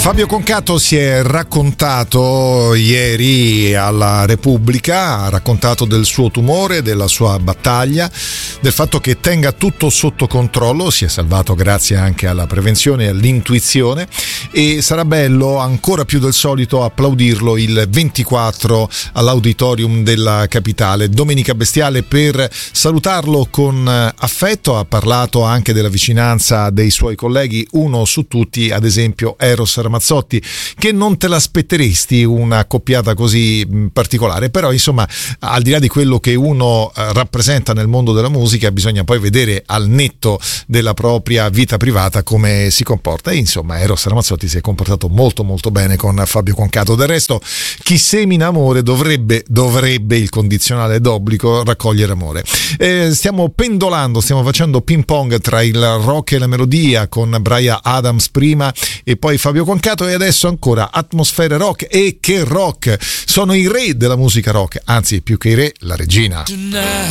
Fabio Concato si è raccontato ieri alla Repubblica, ha raccontato del suo tumore, della sua battaglia, del fatto che tenga tutto sotto controllo, si è salvato grazie anche alla prevenzione e all'intuizione, e sarà bello ancora più del solito applaudirlo il 24 all'Auditorium della Capitale. Domenica Bestiale per salutarlo con affetto, ha parlato anche della vicinanza dei suoi colleghi, uno su tutti ad esempio Eros Ramazzotti, che non te l'aspetteresti una coppiata così particolare, però insomma al di là di quello che uno rappresenta nel mondo della musica bisogna poi vedere al netto della propria vita privata come si comporta, e insomma Eros Ramazzotti si è comportato molto molto bene con Fabio Concato. Del resto chi semina amore dovrebbe il condizionale d'obbligo raccogliere amore. Stiamo pendolando, stiamo facendo ping pong tra il rock e la melodia con Bryan Adams prima e poi Fabio Concato, e adesso ancora atmosfere rock. E che rock! Sono i re della musica rock, anzi più che i re, la regina. Tonight